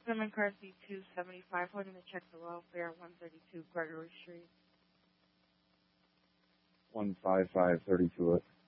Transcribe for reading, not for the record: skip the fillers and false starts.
Summon card B275, holding to check the welfare, 132 Gregory Street. 15532 it.